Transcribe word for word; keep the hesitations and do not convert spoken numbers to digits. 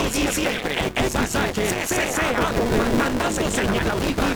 y siempre, X H C C A, mandando señal auditiva